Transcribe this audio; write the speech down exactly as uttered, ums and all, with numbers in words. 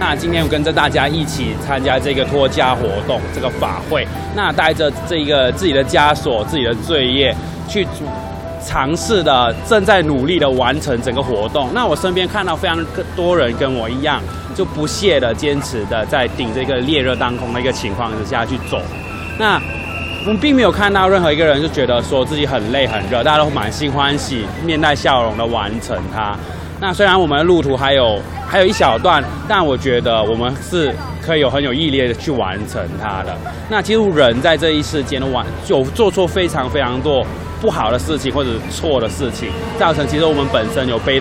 那今天我跟着大家一起参加这个脱家活动，这个法会。那带着这个自己的枷锁、自己的罪业，去尝试的正在努力的完成整个活动。那我身边看到非常多人跟我一样，就不懈的、坚持的在顶这个烈热当空的一个情况之下去走。那我们并没有看到任何一个人就觉得说自己很累很热，大家都满心欢喜、面带笑容的完成它。那虽然我们的路途还有还有一小段，但我觉得我们是可以有很有毅力的去完成它的。那其实人在这一世间完有做错非常非常多不好的事情或者错的事情，造成其实我们本身有背